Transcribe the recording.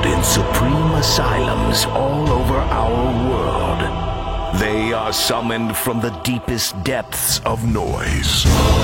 held in supreme asylums all over our world. They are summoned from the deepest depths of noise.